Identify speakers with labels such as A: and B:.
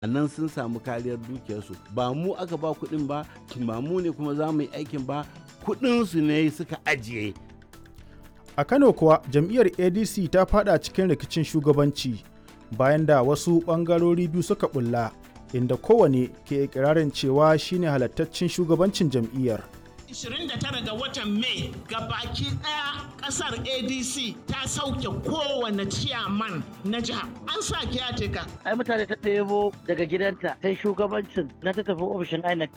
A: a nan sun samu kariyar dukiyarsu. Ba mu aka ba kuɗin ba mu ne kuma za mu yi aikin ba, kuɗinsu ne suka ajiye.
B: A Kano kuwa jam'iyyar ADC ta fada cikin rikicin shugabanci bayan da wasu ɓangarori biyu suka bulla, inda kowane ke ikirarin cewa shine halattaccen shugabancin jam'iyyar.
C: 29 ga watan Mai baki daya kasar ADC ta sauke kowane ciyaman na jiha. An sa kiyateka.
D: Ai mutane ta ɗebo daga gidanta sai shugabancin na ta tafi ofishin INEC